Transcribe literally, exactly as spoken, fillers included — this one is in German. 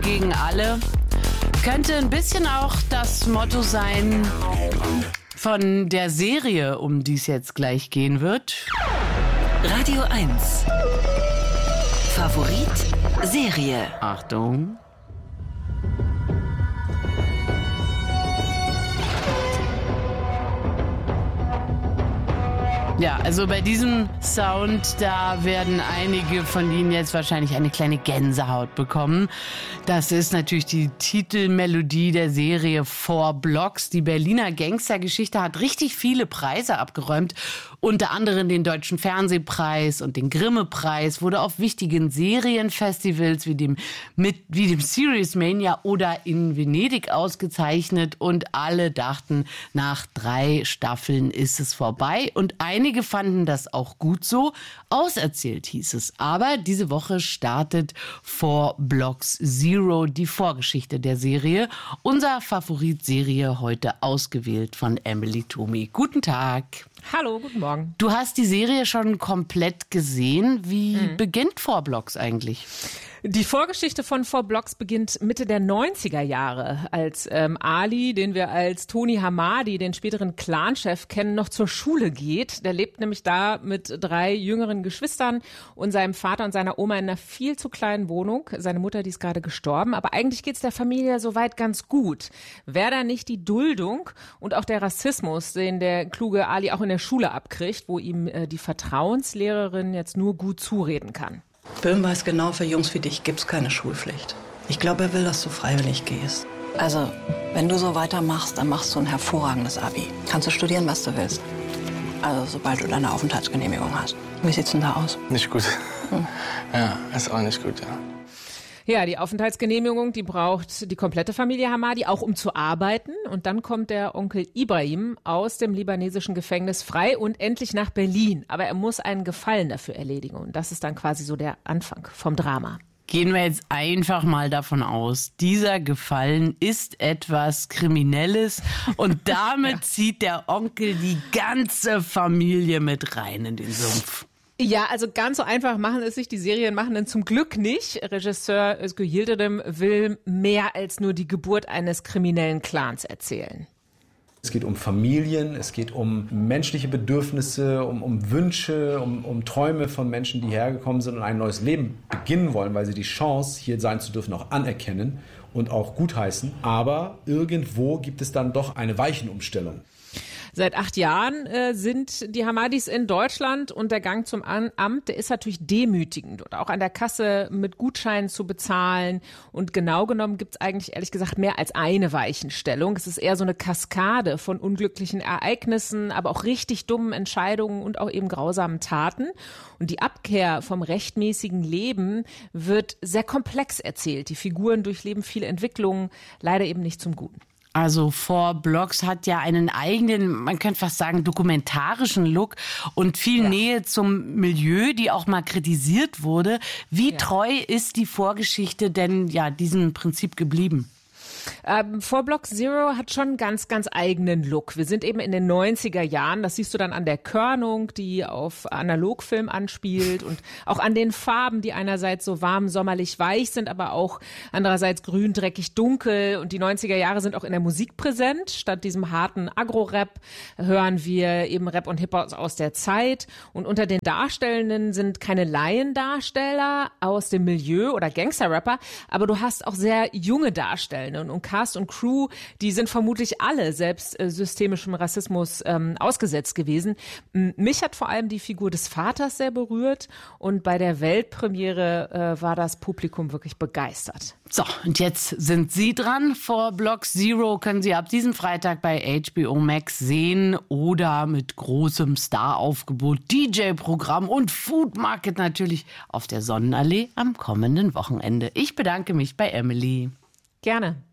gegen alle. Könnte ein bisschen auch das Motto sein von der Serie, um die es jetzt gleich gehen wird. Radio eins. Favorit Serie. Achtung. Ja, also bei diesem Sound, da werden einige von Ihnen jetzt wahrscheinlich eine kleine Gänsehaut bekommen. Das ist natürlich die Titelmelodie der Serie Four Blocks. Die Berliner Gangstergeschichte hat richtig viele Preise abgeräumt. Unter anderem den Deutschen Fernsehpreis und den Grimme-Preis, wurde auf wichtigen Serienfestivals wie dem, mit, wie dem Serious Mania oder in Venedig ausgezeichnet. Und alle dachten, nach drei Staffeln ist es vorbei. Und einige fanden das auch gut so. Auserzählt hieß es. Aber diese Woche startet Four Blocks Zero, die Vorgeschichte der Serie. Unser Favorit-Serie heute ausgewählt von Emily Tomi. Guten Tag. Hallo, guten Morgen. Du hast die Serie schon komplett gesehen. Wie mhm. beginnt Four Blocks eigentlich? Die Vorgeschichte von Four Blocks beginnt Mitte der neunziger Jahre, als ähm, Ali, den wir als Tony Hamadi, den späteren Clanchef kennen, noch zur Schule geht. Der lebt nämlich da mit drei jüngeren Geschwistern und seinem Vater und seiner Oma in einer viel zu kleinen Wohnung. Seine Mutter, die ist gerade gestorben, aber eigentlich geht's der Familie soweit ganz gut. Wäre da nicht die Duldung und auch der Rassismus, den der kluge Ali auch in der Schule abkriegt, wo ihm äh, die Vertrauenslehrerin jetzt nur gut zureden kann. Böhm weiß genau, für Jungs wie dich gibt's keine Schulpflicht. Ich glaube, er will, dass du freiwillig gehst. Also, wenn du so weitermachst, dann machst du ein hervorragendes Abi. Kannst du studieren, was du willst. Also, sobald du deine Aufenthaltsgenehmigung hast. Wie sieht's denn da aus? Nicht gut. Hm. Ja, ist auch nicht gut, ja. Ja, die Aufenthaltsgenehmigung, die braucht die komplette Familie Hamadi, auch um zu arbeiten. Und dann kommt der Onkel Ibrahim aus dem libanesischen Gefängnis frei und endlich nach Berlin. Aber er muss einen Gefallen dafür erledigen. Und das ist dann quasi so der Anfang vom Drama. Gehen wir jetzt einfach mal davon aus, dieser Gefallen ist etwas Kriminelles und damit ja. zieht der Onkel die ganze Familie mit rein in den Sumpf. Ja, also ganz so einfach machen es sich die Serienmachenden zum Glück nicht. Regisseur Özgür Yildirim will mehr als nur die Geburt eines kriminellen Clans erzählen. Es geht um Familien, es geht um menschliche Bedürfnisse, um, um Wünsche, um, um Träume von Menschen, die hergekommen sind und ein neues Leben beginnen wollen, weil sie die Chance, hier sein zu dürfen, auch anerkennen und auch gutheißen. Aber irgendwo gibt es dann doch eine Weichenumstellung. Seit acht Jahren äh, sind die Hamadis in Deutschland und der Gang zum Amt, der ist natürlich demütigend und auch an der Kasse mit Gutscheinen zu bezahlen. Und genau genommen gibt es eigentlich ehrlich gesagt mehr als eine Weichenstellung. Es ist eher so eine Kaskade von unglücklichen Ereignissen, aber auch richtig dummen Entscheidungen und auch eben grausamen Taten. Und die Abkehr vom rechtmäßigen Leben wird sehr komplex erzählt. Die Figuren durchleben viele Entwicklungen, leider eben nicht zum Guten. Also Four Blocks hat ja einen eigenen, man könnte fast sagen, dokumentarischen Look und viel ja. Nähe zum Milieu, die auch mal kritisiert wurde. Wie ja. treu ist die Vorgeschichte denn ja diesem Prinzip geblieben? Ähm, Four Blocks Zero hat schon einen ganz, ganz eigenen Look. Wir sind eben in den neunziger Jahren. Das siehst du dann an der Körnung, die auf Analogfilm anspielt und auch an den Farben, die einerseits so warm, sommerlich weich sind, aber auch andererseits grün, dreckig, dunkel. Und die neunziger Jahre sind auch in der Musik präsent. Statt diesem harten Agro-Rap hören wir eben Rap und Hip-Hop aus der Zeit. Und unter den Darstellenden sind keine Laiendarsteller aus dem Milieu oder Gangster-Rapper, aber du hast auch sehr junge Darstellende. Und Cast und Crew, die sind vermutlich alle selbst äh, systemischem Rassismus ähm, ausgesetzt gewesen. M- mich hat vor allem die Figur des Vaters sehr berührt und bei der Weltpremiere äh, war das Publikum wirklich begeistert. So, und jetzt sind Sie dran. Four Blocks Zero können Sie ab diesem Freitag bei H B O Max sehen oder mit großem Staraufgebot, D J-Programm und Food Market natürlich auf der Sonnenallee am kommenden Wochenende. Ich bedanke mich bei Emily. Gerne.